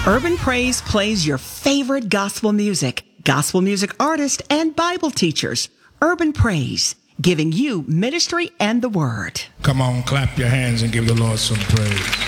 Urban Praise plays your favorite gospel music artists, and Bible teachers. Urban Praise, giving you ministry and the word. Come on, clap your hands and give the Lord some praise.